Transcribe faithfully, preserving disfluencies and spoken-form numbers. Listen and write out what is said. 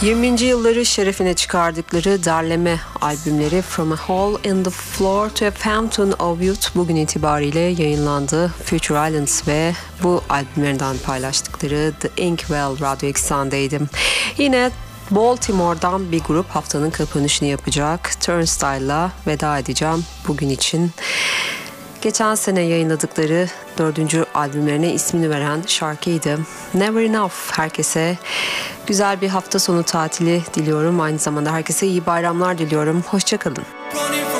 yirminci yılları şerefine çıkardıkları derleme albümleri From a Hole in the Floor to a Fountain of Youth bugün itibariyle yayınlandı. Future Islands ve bu albümlerinden paylaştıkları The Inkwell Radyo Eksen'deydi. Yine Baltimore'dan bir grup haftanın kapanışını yapacak. Turnstile'la veda edeceğim bugün için. Geçen sene yayınladıkları dördüncü albümlerine ismini veren şarkıydı. Never Enough. Herkese güzel bir hafta sonu tatili diliyorum. Aynı zamanda herkese iyi bayramlar diliyorum. Hoşça kalın.